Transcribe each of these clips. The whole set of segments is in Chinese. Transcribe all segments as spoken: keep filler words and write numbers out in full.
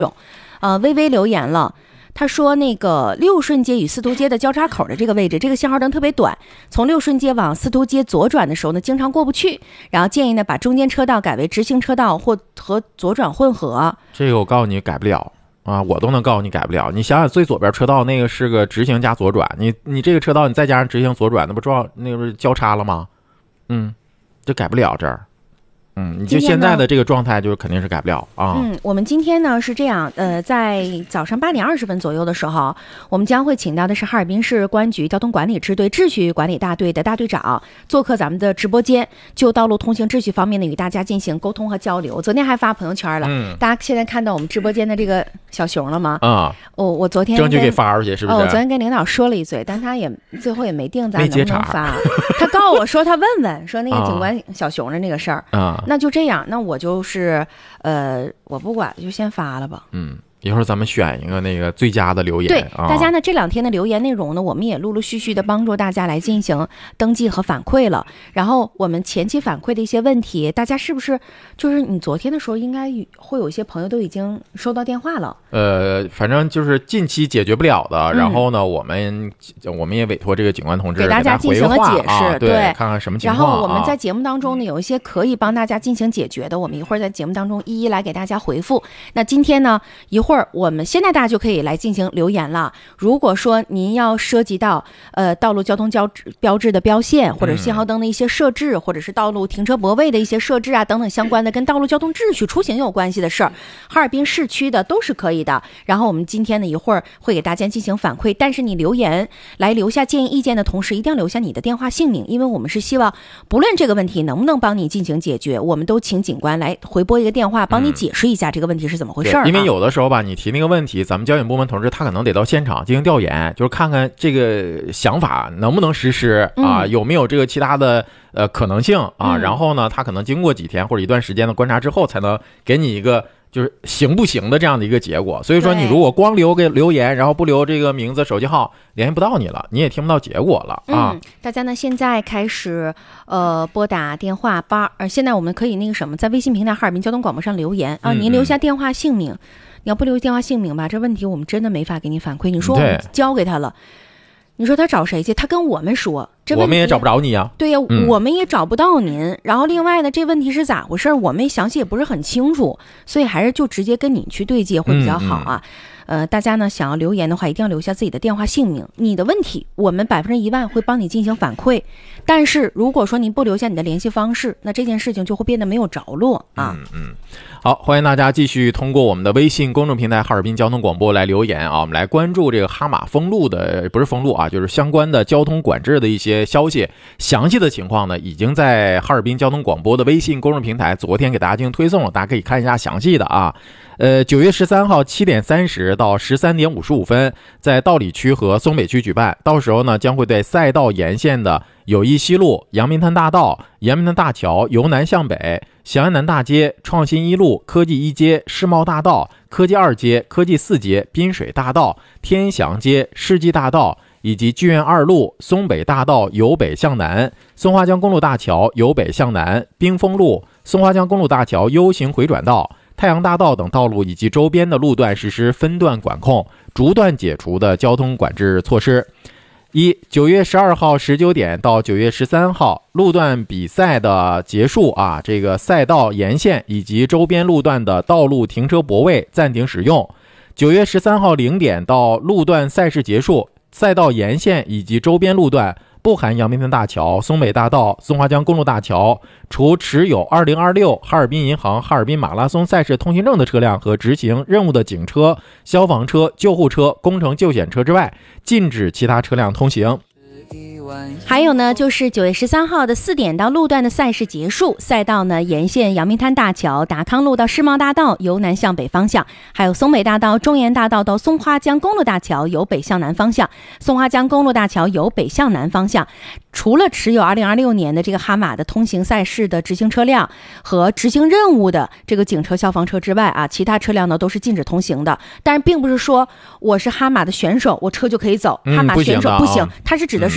呃，微微留言了。他说那个六顺街与四图街的交叉口的这个位置，这个信号灯特别短，从六顺街往四图街左转的时候呢，经常过不去，然后建议呢把中间车道改为直行车道或和左转混合。 这个我告诉你改不了啊，我都能告诉你改不了。你想想最左边车道那个是个直行加左转，你你这个车道你再加上直行左转，那不撞那个不是交叉了吗？嗯，就改不了这儿。嗯，你就现在的这个状态，就是肯定是改不了啊。 嗯，我们今天呢是这样，呃，在早上八点二十分左右的时候，我们将会请到的是哈尔滨市公安局交通管理支队秩序管理大队的大队长做客咱们的直播间，就道路通行秩序方面呢与大家进行沟通和交流。昨天还发朋友圈了，嗯，大家现在看到我们直播间的这个小熊了吗？啊，我、哦、我昨天证据给发出去是不是？ 哦，我昨天跟领导说了一嘴，但他也最后也没定咱能不能发。他告诉我说他问问说那个警官小熊的那个事儿啊，那就这样，那我就是呃，我不管，就先发了吧。 嗯，一会儿咱们选一个那个最佳的留言。 对， 啊、 大家呢这两天的留言内容呢，我们也陆陆续续的帮助大家来进行登记和反馈了。然后我们前期反馈的一些问题，大家是不是就是你昨天的时候，应该会有一些朋友都已经收到电话了？ 呃，反正就是近期解决不了的，嗯、然后呢，我们我们也委托这个警官同志给大家进行了解释， 啊、对, 对，看看什么情况。 然后我们在节目当中呢，有一些可以帮大家进行解决的，我们一会儿在节目当中一一来给大家回复。那今天呢，一会儿我们现在大家就可以来进行留言了。如果说您要涉及到呃道路交通标志标志的标线，或者信号灯的一些设置，嗯、或者是道路停车泊位的一些设置啊等等相关的跟道路交通秩序出行有关系的事儿，哈尔滨市区的都是可以的。然后我们今天呢一会儿会给大家进行反馈，但是你留言来留下建议意见的同时，一定要留下你的电话姓名，因为我们是希望不论这个问题能不能帮你进行解决，我们都请警官来回拨一个电话帮你解释一下这个问题是怎么回事、啊嗯、 因为有的时候吧，你提那个问题，咱们交警部门同志他可能得到现场进行调研，就是看看这个想法能不能实施啊、嗯，有没有这个其他的呃可能性啊、嗯，然后呢他可能经过几天或者一段时间的观察之后，才能给你一个就是行不行的这样的一个结果。所以说你如果光留个留言，然后不留这个名字手机号，联系不到你了，你也听不到结果了啊、 嗯、大家呢现在开始呃拨打电话八呃现在我们可以那个什么，在微信平台哈尔滨交通广播上留言啊，您留下电话姓名，你要不留电话姓名吧，这问题我们真的没法给你反馈。你说我们交给他了，你说他找谁去？他跟我们说，这我们也找不着你啊。 对呀、嗯，我们也找不到您。然后另外呢，这问题是咋回事？我们详细也不是很清楚，所以还是就直接跟你去对接会比较好啊。嗯嗯呃，大家呢想要留言的话，一定要留下自己的电话姓名。你的问题，我们百分之一万会帮你进行反馈。但是如果说您不留下你的联系方式，那这件事情就会变得没有着落啊。 嗯嗯。好，欢迎大家继续通过我们的微信公众平台哈尔滨交通广播来留言啊，我们来关注这个哈马封路的，不是封路啊，就是相关的交通管制的一些消息。详细的情况呢，已经在哈尔滨交通广播的微信公众平台昨天给大家进行推送了，大家可以看一下详细的啊。呃，九月十三号七点三十到十三点五十五分，在道里区和松北区举办。到时候呢，将会对赛道沿线的友谊西路、阳明滩大道、阳明滩大桥由南向北、祥安南大街、创新一路、科技一街、世贸大道、科技二街、科技四街、滨水大道、天祥街、世纪大道以及剧院二路、松北大道由北向南、松花江公路大桥由北向南、冰峰路、松花江公路大桥 U 型回转道、太阳大道等道路以及周边的路段实施分段管控，逐段解除的交通管制措施。一、九月十二号十九点到九月十三号，路段比赛的结束啊，这个赛道沿线以及周边路段的道路停车泊位暂停使用。九月十三号零点到路段赛事结束，赛道沿线以及周边路段不含阳明滩大桥、松北大道、松花江公路大桥，除持有二零二六哈尔滨银行哈尔滨马拉松赛事通行证的车辆和执行任务的警车、消防车、救护车、工程救险车之外，禁止其他车辆通行。 还有呢，就是九月十三号的四点到路段的赛事结束，赛道呢沿线阳明滩大桥、达康路到世贸大道由南向北方向，还有松北大道、中原大道到松花江公路大桥由北向南方向，松花江公路大桥由北向南方向。除了持有二零二六年的这个哈马的通行赛事的执行车辆和执行任务的这个警车、消防车之外啊，其他车辆呢都是禁止通行的。但是并不是说我是哈马的选手，我车就可以走。 嗯、 哈马选手不行， 啊、 它是指的是执行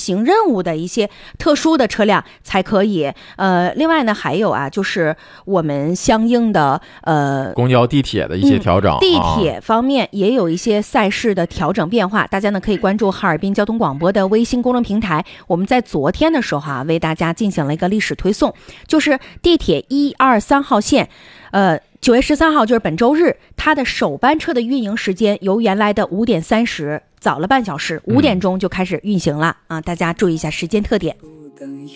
行任务的一些特殊的车辆才可以。呃，另外呢，还有啊，就是我们相应的呃公交、地铁的一些调整、嗯， 地铁方面也有一些赛事的调整变化，大家呢可以关注哈尔滨交通广播的微信公众平台。我们在昨天的时候啊，为大家进行了一个历史推送，就是地铁一二三号线，呃。九月十三号就是本周日，它的首班车的运营时间由原来的五点三十早了半小时，五点钟就开始运行了、嗯、啊！大家注意一下时间特点。